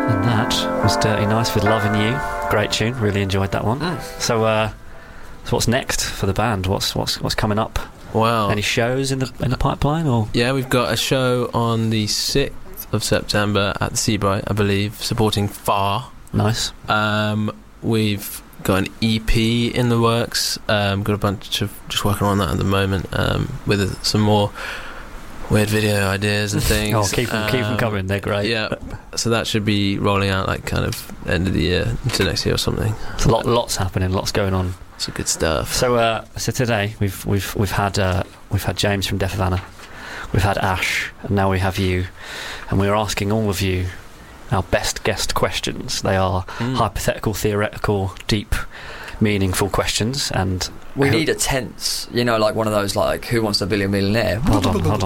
And that was Dirty Nice with Loving You. Great tune, really enjoyed that one. So what's next for the band? What's coming up? Well, any shows in the pipeline? Or yeah, we've got a show on the 6th of September at the Seabright, I believe, supporting Far. Nice. We've got an EP in the works. Got a bunch of just working on that at the moment, with some more weird video ideas and things. Oh, keep them coming. They're great. Yeah, so that should be rolling out like kind of end of the year into next year or something. Lots happening. Lots going on. Some good stuff. So today we've had James from Death of Anna, we've had Ash, and now we have you, and we're asking all of you our best guest questions. They are hypothetical, theoretical, deep, meaningful questions, and we need a tense, like one of those, like Who Wants to Be a Millionaire? Hold on.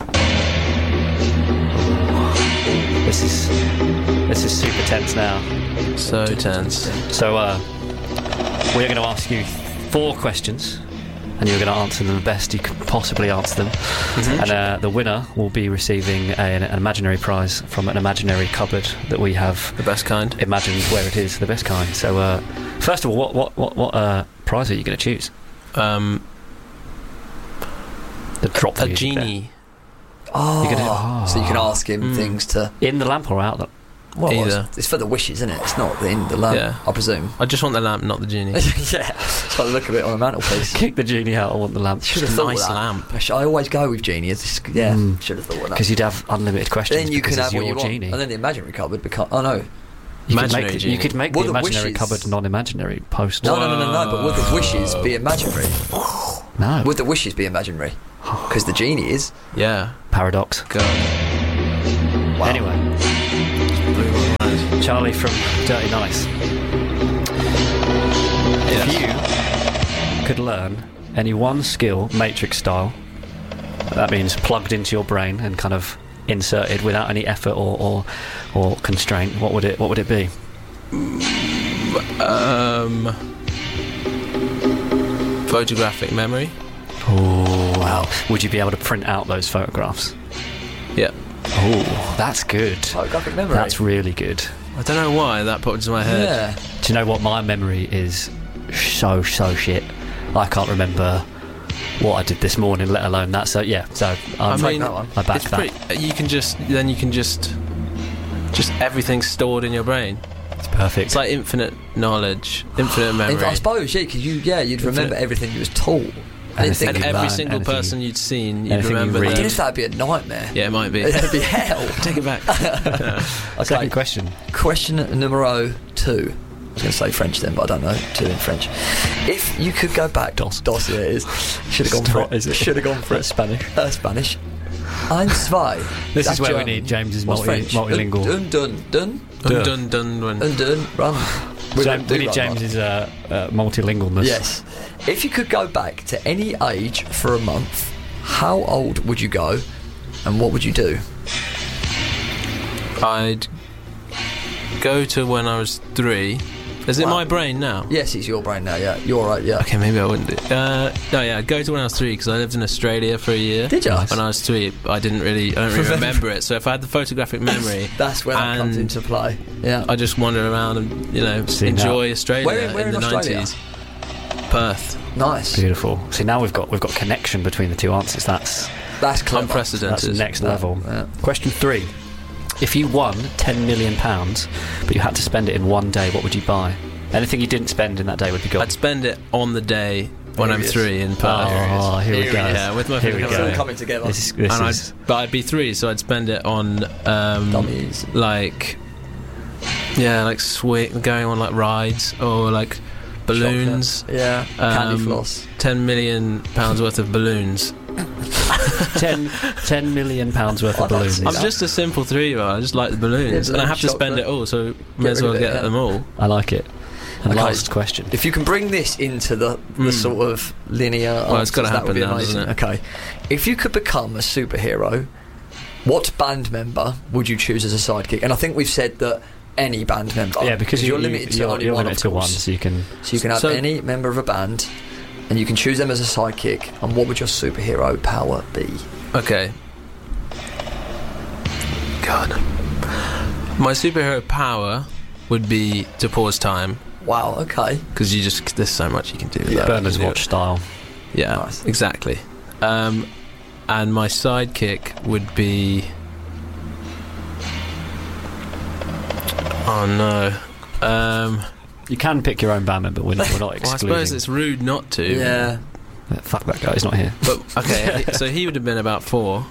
This is super tense now. So tense. So we're going to ask you 4 questions, and you're going to answer them the best you can possibly answer them. And the winner will be receiving an imaginary prize from an imaginary cupboard that we have. The best kind. Imagined where it is, the best kind. So first of all, what prize are you going to choose? The drop a genie. So you can ask him things to in the lamp or out the. Well, either. It's for the wishes, isn't it? It's not in the lamp, yeah. I presume. I just want the lamp, not the genie. Yeah, it's got to look a bit on the mantelpiece. Kick the genie out. I want the lamp. Should have thought nice that. lamp. I always go with genie. Should have thought of that. Because you'd have unlimited questions. Then you can have what you genie. want, and then the imaginary cupboard become. Oh no. You could make the imaginary cupboard non-imaginary post. No. But would the wishes be imaginary? No. Would the wishes be imaginary? Because the genie is. Yeah. Paradox. God. Wow. Anyway, Charlie from Dirty Nice. Yes. If you could learn any one skill, Matrix style, that means plugged into your brain and kind of inserted without any effort or constraint, what would it be? Photographic memory. Oh wow! Would you be able to print out those photographs? Yeah. Oh, that's good. Photographic memory. That's really good. I don't know why that popped into my head. Yeah. Do you know what? My memory is so shit. I can't remember what I did this morning, let alone that. So yeah. So I back that. You can just everything's stored in your brain. It's perfect. It's like infinite knowledge, infinite memory. I suppose, yeah, because you'd remember everything you was taught. And every single person you'd seen, you'd remember them. I don't know if that'd be a nightmare. Yeah, it might be. It'd be hell. Take it back. Okay. Second question. Question numero 2. I was going to say French then, but I don't know. 2 in French. If you could go back... DOS, yeah, it is. Should have gone for it. Should have gone for it. Spanish. Spanish. Ein, zwei. This is where we need James's multilingual. Run. We need James's multilingualness. Yes. If you could go back to any age for a month, how old would you go, and what would you do? I'd go to when I was 3. Is it my brain now? Yes, it's your brain now, yeah. You're right, yeah. Okay, maybe I wouldn't do I'd go to when I was 3, because I lived in Australia for a year. Did you? When I was 3, I don't really remember it. So if I had the photographic memory... That's where that comes into play. Yeah. I just wander around and, enjoy Australia where in the Australia? 90s. Perth. Nice. Beautiful. See, now we've got connection between the two answers. That's clever. Unprecedented. That's next level. Yeah. Question 3. If you won £10 million, but you had to spend it in one day, what would you buy? Anything you didn't spend in that day would be gone. I'd spend it on the day when I'm 3 in Perth. Oh, here we go. Yeah, with my family. It's all coming together. But I'd be 3, so I'd spend it on dummies. Like going on like rides or like balloons. Chocolate. Yeah. Candy floss. £10 million worth of balloons. £10 million worth of balloons. I'm just a simple 3-year-old. I just like the balloons, and I have to spend it all, so may as well get them all. I like it. And last question. If you can bring this into the sort of linear answers, it's got to happen now, doesn't it? Okay. If you could become a superhero, what band member would you choose as a sidekick? And I think we've said that any band member. Yeah, because you're limited to only one, of course. So you can have any member of a band, and you can choose them as a sidekick. And what would your superhero power be? Okay. God. My superhero power would be to pause time. Wow, okay. Because there's so much you can do with that. Berners watch style. Yeah, Nice. exactly. And my sidekick would be... Oh no. You can pick your own band member, we're not excluding. Well, I suppose it's rude not to. Yeah. Fuck that guy, he's not here. But okay, so he would have been about 4.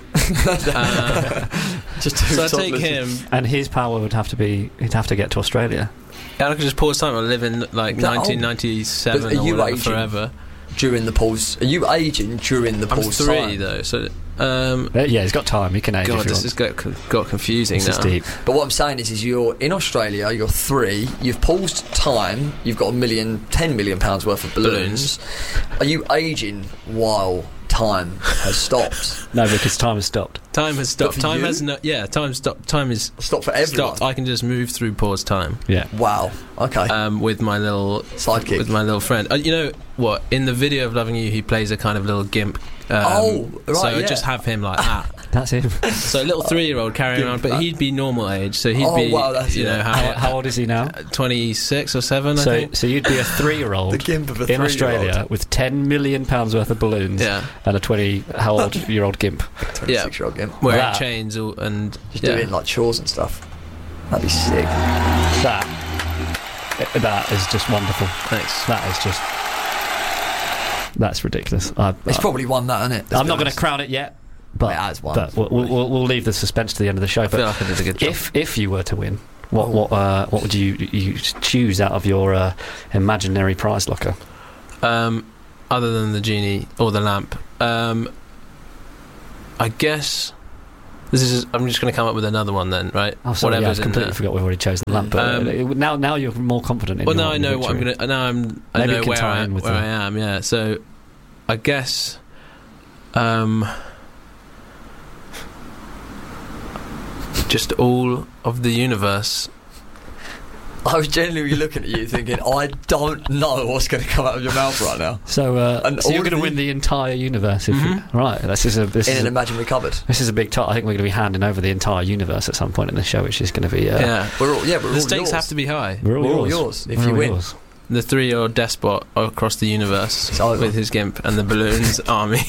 Just so I take him, And his power would have to be, he'd have to get to Australia. and I could just pause time. I live in like 1997 But are or you whatever, aging? forever. during the pause. Are you aging during the I'm pause 3 time? though, so Yeah, he's got time, he can age God, if this he has got confusing wants. This now. is deep. But what I'm saying is you're in Australia, you're 3, you've paused time, you've got £10 million worth of balloons. Are you aging while time has stopped? No, because time has stopped. Time has stopped. for Time you? has no. Yeah, time stopped. Time is Stopped for everyone. stopped. I can just move through pause time. Yeah. Wow. Okay. With my little Sidekick. with my little friend. You know what? In the video of Loving You, he plays a kind of little gimp. Oh, right, So yeah. I just have him like that. That's him. So a little 3-year-old carrying around, but he'd be normal age. So he'd be, wow, that's you know, How old is he now? 26 or 7. I think. So you'd be a The 3-year-old gimp of a in 3-year-old. Australia with £10 million worth of balloons Yeah. and a 20-year-old gimp. 26-year-old gimp. Wearing That- chains and Just doing like chores and stuff. That'd be sick. That is just wonderful. Thanks. That's ridiculous. It's probably won that, isn't it? I'm not going to crown it yet, but It has won. But we'll leave the suspense to the end of the show. I feel But like I did a good job. if you were to win, what would you choose out of your imaginary prize locker? Other than the genie or the lamp, I guess I'm just going to come up with another one then, right? Oh, sorry, I Whatever's in completely there. forgot we've already chosen the lamp. But now you're more confident in Well, your now I know what I'm victory. going to. Now I Maybe know you can where tie in with I the- am. Yeah. So, I guess. Just all of the universe. I was genuinely looking at you thinking, I don't know what's going to come out of your mouth right now. So And you're all going to the- win the entire universe. If Mhm. right, this is In an imaginary cupboard. this is a big I think we're going to be handing over the entire universe at some point in the show, which is going to be Yeah. We're all The yours. stakes have to be high. we're all We're all yours. yours if We're you all win. yours. The 3-year-old despot across the universe It's over. with his gimp and the balloons army.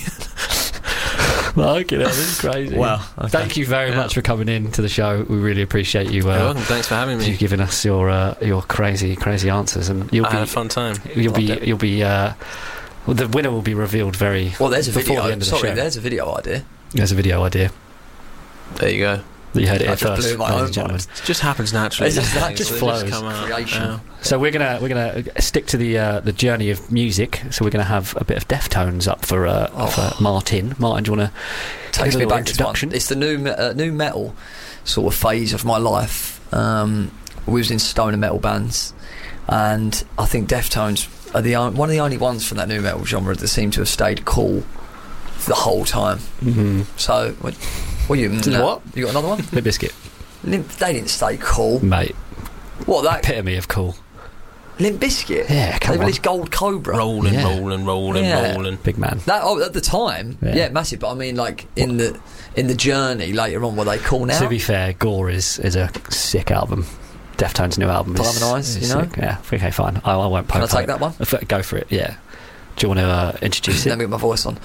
Well, okay, this is crazy. Wow. Okay. Thank you very Yeah. much for coming in to the show. We really appreciate you. You're welcome. Thanks for having You me. giving us your crazy answers, and I had a fun time. you'll be Loved well, the winner will be revealed very Well, there's a before video. the end of the Sorry, show. there's a video idea. There's a video idea. There you go. You heard it I here just first, blew my ladies own and gentlemen. mind. It just happens naturally. It's just- these that things, just they flows. come out. Creation. Yeah. So we're gonna stick to the journey of music. So we're gonna have a bit of Deftones up for Martin. Martin, do you want to Takes a me little back to this one. introduction? It's the new metal sort of phase of my life. We was in stoner metal bands, and I think Deftones are one of the only ones from that new metal genre that seem to have stayed cool the whole time. Mm-hmm. So, what you? What? You got another one? Limp Bizkit, They didn't stay cool. mate? What that? Epitome of cool. Limp Bizkit? Yeah, They come on, released Gold Cobra. Rolling, Yeah. rolling. Yeah. big man. That at the time, Yeah. yeah, massive. But I mean, like in the journey later on, were they cool now? To be fair, Gore is a sick album. Deftones' new album is Diamond Eyes, is you know? sick. Yeah, okay, fine. I won't poke. Can I take on that one? it. Go for it. Yeah. Do you want to introduce Let it? me get my voice on.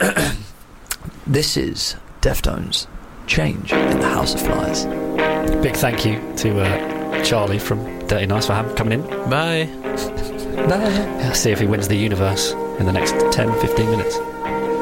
This is Deftones. Change in the House of Flies. Big thank you to Charlie from Dirty Nice for coming in. Bye. See if he wins the universe in the next 10-15 minutes.